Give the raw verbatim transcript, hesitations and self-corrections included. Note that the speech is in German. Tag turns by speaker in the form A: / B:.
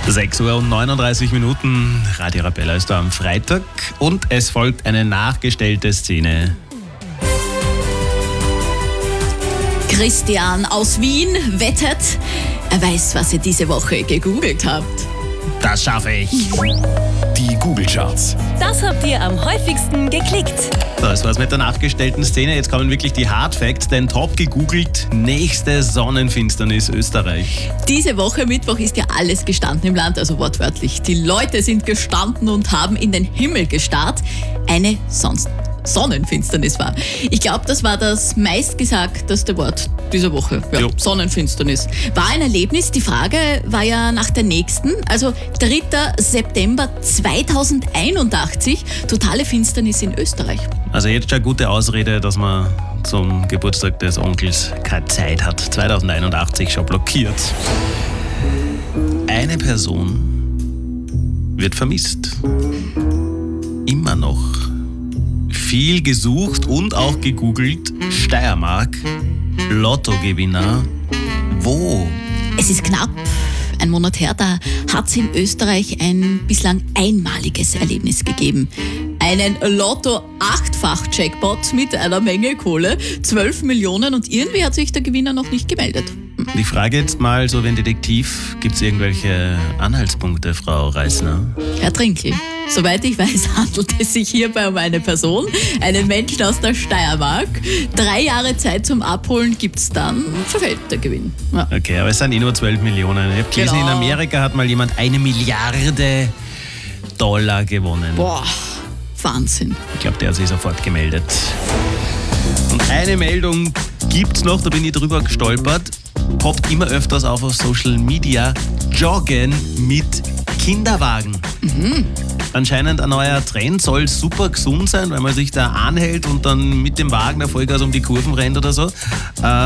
A: sechs Uhr und neununddreißig Minuten, Radio Arabella ist da am Freitag und es folgt eine nachgestellte Szene.
B: Christian aus Wien wettet, er weiß, was ihr diese Woche gegoogelt habt.
A: Das schaffe ich.
C: Die Google-Charts.
D: Das habt ihr am häufigsten geklickt.
A: Das war's mit der nachgestellten Szene. Jetzt kommen wirklich die Hard Facts, denn top gegoogelt, nächste Sonnenfinsternis Österreich.
B: Diese Woche Mittwoch ist ja alles gestanden im Land, also wortwörtlich. Die Leute sind gestanden und haben in den Himmel gestarrt. Eine sonst Sonnenfinsternis war. Ich glaube, das war das meistgesagteste Wort dieser Woche. Ja,
A: Jo.
B: Sonnenfinsternis. War ein Erlebnis. Die Frage war ja nach der nächsten. Also dritter September zweitausendeinundachtzig. Totale Finsternis in Österreich.
A: Also jetzt schon eine gute Ausrede, dass man zum Geburtstag des Onkels keine Zeit hat. zweitausendeinundachtzig schon blockiert. Eine Person wird vermisst. Immer noch. Viel gesucht und auch gegoogelt. Steiermark. Lottogewinner. Wo?
B: Es ist knapp ein Monat her, da hat es in Österreich ein bislang einmaliges Erlebnis gegeben. Einen Lotto-Achtfach-Jackpot mit einer Menge Kohle, zwölf Millionen, und irgendwie hat sich der Gewinner noch nicht gemeldet.
A: Die Frage jetzt mal so, wenn Detektiv, gibt es irgendwelche Anhaltspunkte, Frau Reisner?
B: Herr Trinkl, soweit ich weiß, handelt es sich hierbei um eine Person, einen Menschen aus der Steiermark. Drei Jahre Zeit zum Abholen gibt's dann, verfällt der Gewinn. Ja.
A: Okay, aber es sind eh nur zwölf Millionen. Ich habe gelesen,
B: Genau.
A: in Amerika hat mal jemand eine Milliarde Dollar gewonnen.
B: Boah, Wahnsinn.
A: Ich glaube, der hat sich sofort gemeldet. Und eine Meldung gibt's noch, da bin ich drüber gestolpert. Poppt immer öfters auf auf Social Media. Joggen mit Kinderwagen.
B: Mhm.
A: Anscheinend ein neuer Trend, soll super gesund sein, weil man sich da anhält und dann mit dem Wagen der Vollgas um die Kurven rennt oder so. Äh,